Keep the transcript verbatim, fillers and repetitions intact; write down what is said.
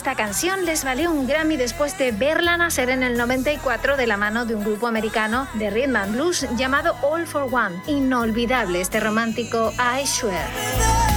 Esta canción les valió un Grammy después de verla nacer en el noventa y cuatro de la mano de un grupo americano de rhythm and blues llamado All for One. Inolvidable este romántico I Swear.